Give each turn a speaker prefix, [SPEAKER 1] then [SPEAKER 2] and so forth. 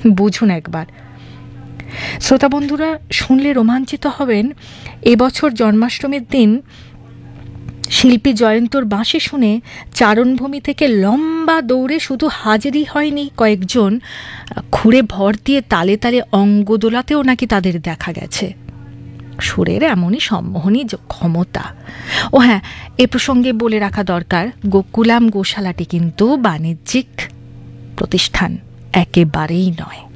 [SPEAKER 1] বুঝুন একবার। শ্রোতা বন্ধুরা শুনলে রোমাঞ্চিত হবেন, এবছর জন্মাষ্টমীর দিন শিল্পী জয়ন্তর বাঁশি শুনে চারণভূমি থেকে লম্বা দৌড়ে শুধু হাজিরই হয়নি কয়েকজন, খুঁড়ে ভর দিয়ে তালে তালে অঙ্গ দোলাতেও নাকি তাদের দেখা গেছে। সুরের এমনই সম্মোহনী ক্ষমতা। ও হ্যাঁ, এ প্রসঙ্গে বলে রাখা দরকার, গোকুলাম গোশালাটি কিন্তু বাণিজ্যিক প্রতিষ্ঠান একেবারেই নয়।